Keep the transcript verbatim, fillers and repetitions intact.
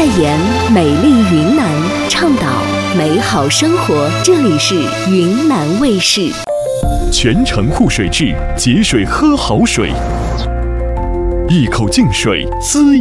代言美丽云南，倡导美好生活。这里是云南卫视。 全程护水质，节水喝好水，一口净水，滋